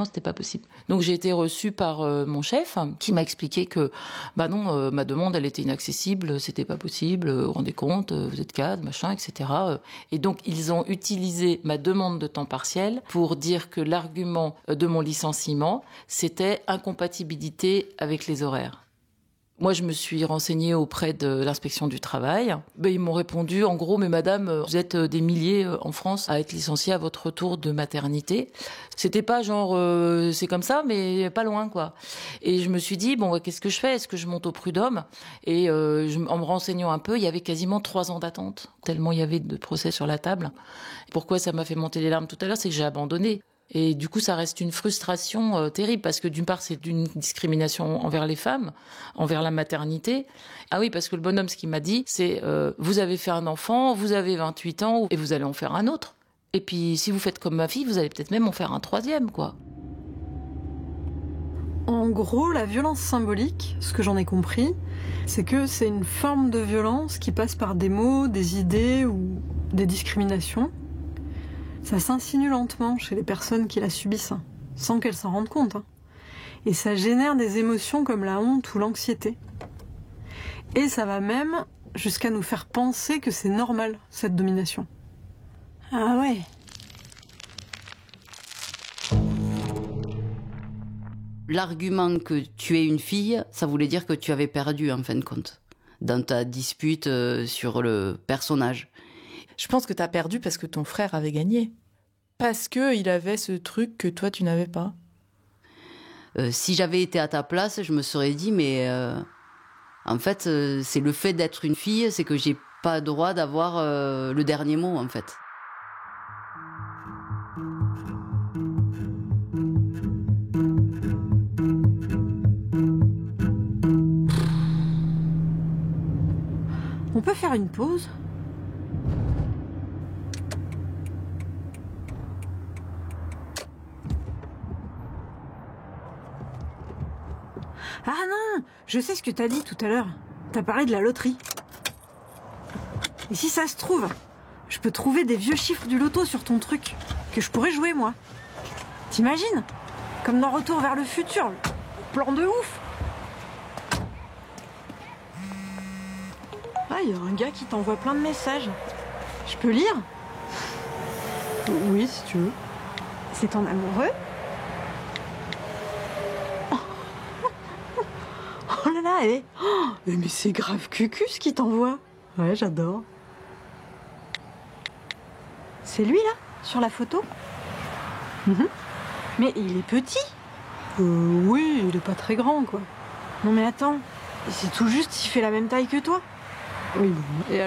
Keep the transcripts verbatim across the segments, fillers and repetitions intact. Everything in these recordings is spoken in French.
médicalement, c'était pas possible. Donc j'ai été reçue par euh, mon chef qui m'a expliqué que bah non, euh, ma demande elle était inaccessible, c'était pas possible, vous vous rendez compte, vous êtes cadre, machin, et cetera. Et donc ils ont utilisé ma demande de temps partiel pour dire que l'argument de mon licenciement, c'était incompatibilité avec les horaires. Moi, je me suis renseignée auprès de l'inspection du travail. Ben, ils m'ont répondu, en gros, mais madame, vous êtes des milliers en France à être licenciée à votre retour de maternité. C'était pas genre, euh, c'est comme ça, mais pas loin, quoi. Et je me suis dit, bon, qu'est-ce que je fais? Est-ce que je monte au prud'homme? Et euh, je, en me renseignant un peu, il y avait quasiment trois ans d'attente, tellement il y avait de procès sur la table. Pourquoi ça m'a fait monter les larmes tout à l'heure? C'est que j'ai abandonné. Et du coup, ça reste une frustration euh, terrible parce que d'une part, c'est une discrimination envers les femmes, envers la maternité. Ah oui, parce que le bonhomme, ce qu'il m'a dit, c'est euh, vous avez fait un enfant, vous avez vingt-huit ans et vous allez en faire un autre. Et puis, si vous faites comme ma fille, vous allez peut-être même en faire un troisième, quoi. En gros, la violence symbolique, ce que j'en ai compris, c'est que c'est une forme de violence qui passe par des mots, des idées ou des discriminations. Ça s'insinue lentement chez les personnes qui la subissent, sans qu'elles s'en rendent compte. Et ça génère des émotions comme la honte ou l'anxiété. Et ça va même jusqu'à nous faire penser que c'est normal, cette domination. Ah ouais. L'argument que tu es une fille, ça voulait dire que tu avais perdu, en fin de compte, dans ta dispute sur le personnage. Je pense que t'as perdu parce que ton frère avait gagné. Parce qu'il avait ce truc que toi, tu n'avais pas. Euh, si j'avais été à ta place, je me serais dit, mais euh, en fait, euh, c'est le fait d'être une fille, c'est que j'ai pas droit d'avoir euh, le dernier mot, en fait. On peut faire une pause ? Ah non, je sais ce que t'as dit tout à l'heure. T'as parlé de la loterie. Et si ça se trouve, je peux trouver des vieux chiffres du loto sur ton truc, que je pourrais jouer moi. T'imagines ? Comme dans Retour vers le futur, le plan de ouf. Ah, il y a un gars qui t'envoie plein de messages. Je peux lire ? Oui, si tu veux. C'est ton amoureux ? Oh là là, eh. Oh, mais c'est grave cucu ce qu'il t'envoie. Ouais, j'adore. C'est lui là, sur la photo ? Mmh. Mais il est petit. Euh, oui, il est pas très grand quoi. Non mais attends, c'est tout juste, il fait la même taille que toi. Oui, bon, et alors ?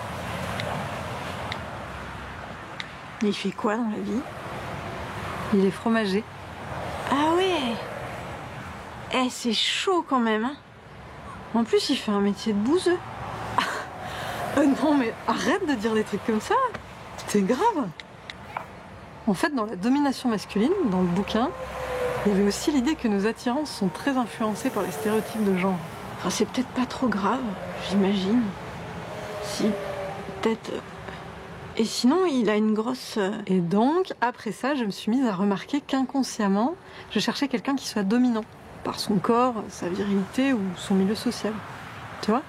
Il fait quoi dans la vie ? Il est fromager. Ah ouais. Eh, c'est chaud quand même, hein. En plus, il fait un métier de bouseux. euh, non, mais arrête de dire des trucs comme ça. C'est grave. En fait, dans la domination masculine, dans le bouquin, il y avait aussi l'idée que nos attirances sont très influencées par les stéréotypes de genre. Enfin, c'est peut-être pas trop grave, j'imagine. Si, peut-être... Et sinon, il a une grosse... Et donc, après ça, je me suis mise à remarquer qu'inconsciemment, je cherchais quelqu'un qui soit dominant. Par son corps, sa virilité ou son milieu social. Tu vois ?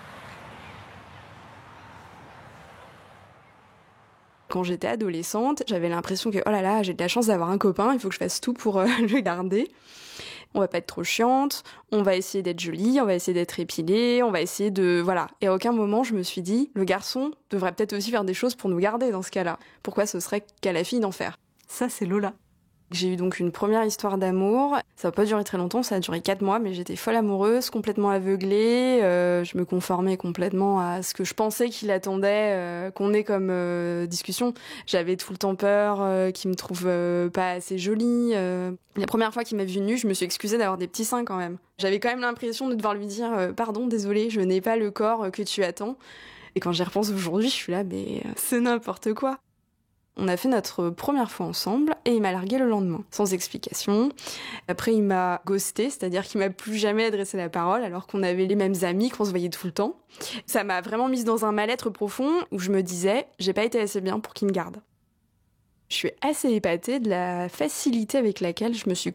Quand j'étais adolescente, j'avais l'impression que, oh là là, j'ai de la chance d'avoir un copain, il faut que je fasse tout pour euh, le garder. On va pas être trop chiante, on va essayer d'être jolie, on va essayer d'être épilée, on va essayer de... Voilà. Et à aucun moment, je me suis dit, le garçon devrait peut-être aussi faire des choses pour nous garder dans ce cas-là. Pourquoi ce serait qu'à la fille d'en faire ? Ça, c'est Lola. J'ai eu donc une première histoire d'amour. Ça n'a pas duré très longtemps, ça a duré quatre mois, mais j'étais folle amoureuse, complètement aveuglée. Euh, je me conformais complètement à ce que je pensais qu'il attendait euh, qu'on ait comme euh, discussion. J'avais tout le temps peur euh, qu'il me trouve euh, pas assez jolie. Euh. La première fois qu'il m'a vue nue, je me suis excusée d'avoir des petits seins quand même. J'avais quand même l'impression de devoir lui dire euh, « Pardon, désolée, je n'ai pas le corps que tu attends ». Et quand j'y repense aujourd'hui, je suis là « Mais euh, c'est n'importe quoi ». On a fait notre première fois ensemble et il m'a largué le lendemain, sans explication. Après, il m'a ghosté, c'est-à-dire qu'il m'a plus jamais adressé la parole alors qu'on avait les mêmes amis, qu'on se voyait tout le temps. Ça m'a vraiment mise dans un mal-être profond où je me disais « j'ai pas été assez bien pour qu'il me garde ». Je suis assez épatée de la facilité avec laquelle je me suis